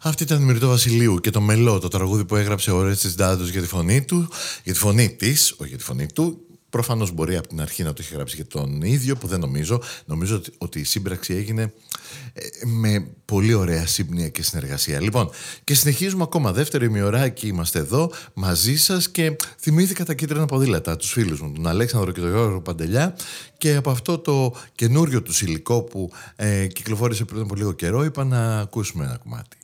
Αυτή ήταν η Μυρτώ Βασιλείου και το Μελό, το τραγούδι που έγραψε ο Ορέστης Ντάντος για τη φωνή του, για τη φωνή της, όχι για τη φωνή του. Προφανώς μπορεί από την αρχή να το είχε γράψει για τον ίδιο, που δεν νομίζω. Νομίζω ότι η σύμπραξη έγινε με πολύ ωραία σύμπνοια και συνεργασία. Λοιπόν, και συνεχίζουμε ακόμα. Δεύτερο ημιωράκι είμαστε εδώ μαζί σας και θυμήθηκα τα κίτρινα ποδήλατα, τους φίλους μου, τον Αλέξανδρο και τον Γιώργο Παντελιά, και από αυτό το καινούριο του υλικό που κυκλοφόρησε πριν από λίγο καιρό είπα να ακούσουμε ένα κομμάτι.